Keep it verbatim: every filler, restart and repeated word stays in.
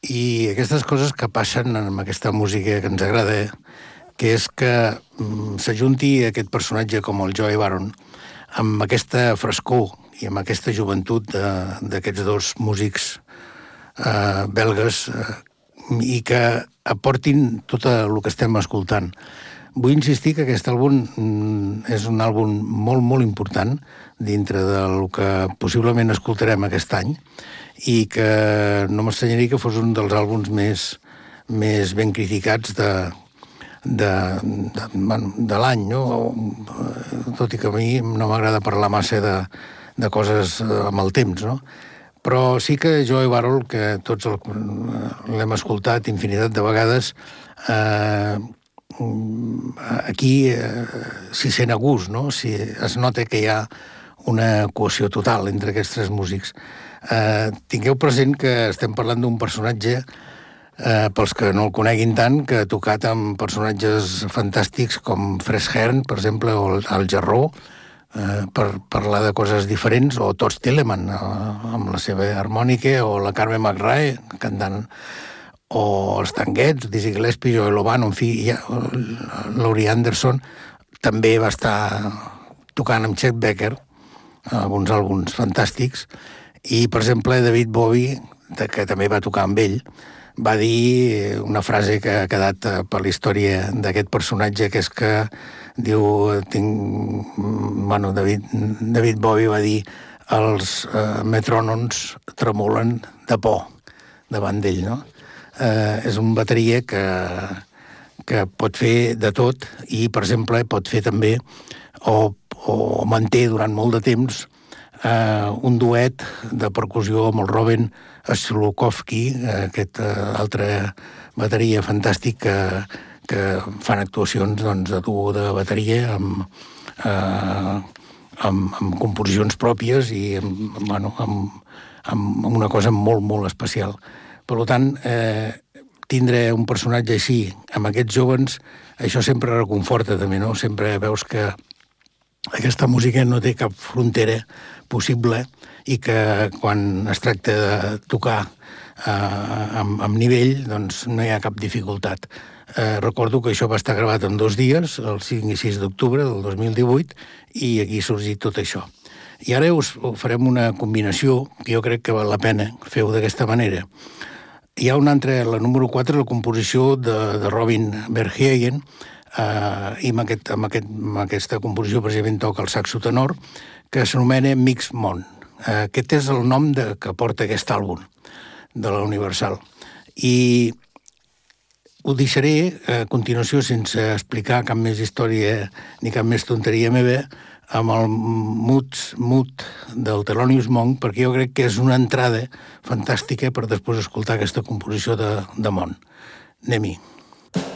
I aquestes coses que passen amb aquesta música que ens agrada, que és que mm, s'ajunti aquest personatge com el Joey Baron amb aquesta frescor i amb aquesta joventut d'aquests dos músics eh, belgues eh, i que aportin tot el que estem escoltant. Vull insistir que aquest àlbum mm, és un àlbum molt, molt important dintre del que possiblement escoltarem aquest any i que no m'estranyaria que fos un dels àlbums més, més ben criticats de, de, de, de l'any, no? Tot i que a mi no m'agrada parlar massa de, de coses amb el temps, no? Però sí que Joey Barrow, que tots l'hem escoltat infinitat de vegades, eh, aquí eh, s'hi sent a gust, no? Si es nota que hi ha una cohesió total entre aquests tres músics. Eh, tingueu present que estem parlant d'un personatge, eh, pels que no el coneguin tant, que ha tocat amb personatges fantàstics com Fred Hearn, per exemple, o el Jarró, eh, per parlar de coses diferents, o Toots Thielemans, eh, amb la seva harmònica, o la Carmen McRae, cantant, o els Tanguets, Dizzy Gillespie, Joey Lovano, en fi, ja, Laurie Anderson, també va estar tocant amb Chet Baker, alguns àlbums fantàstics, i, per exemple, David Bowie, que també va tocar amb ell, va dir una frase que ha quedat per la història d'aquest personatge, que és que diu, tinc, bueno, David, David Bowie va dir els eh, metrònoms tremolen de por davant d'ell, no? Eh, és un bateria que, que pot fer de tot i, per exemple, pot fer també o, o manté durant molt de temps eh, un duet de percussió amb el Robin Slukowski, aquest eh, altre bateria fantàstic que, que fan actuacions doncs, de duo de bateria amb, eh, amb, amb composicions pròpies i amb, bueno, amb, amb una cosa molt, molt especial. Per tant, eh, tindre un personatge així, amb aquests jóvens, això sempre reconforta també, no? Sempre veus que aquesta música no té cap frontera possible i que quan es tracta de tocar eh, amb, amb nivell, doncs no hi ha cap dificultat. Eh, recordo que això va estar gravat en dos dies, el cinc i sis d'octubre del dos mil divuit, i aquí ha sorgit tot això. I ara us farem una combinació que jo crec que val la pena fer-ho d'aquesta manera. Hi ha una altra, la número quatre, la composició de, de Robin Verheyen, eh, i amb, aquest, amb, aquest, amb aquesta composició precisament toca el saxo tenor, que s'anomena Mix Mon. Eh, aquest és el nom de, que porta aquest àlbum de la Universal. I ho deixaré a continuació, sense explicar cap més història ni cap més tonteria meva, amb el Moods Mood del Thelonious Monk, perquè jo crec que és una entrada fantàstica per després escoltar aquesta composició de, de Mon. Anem-hi.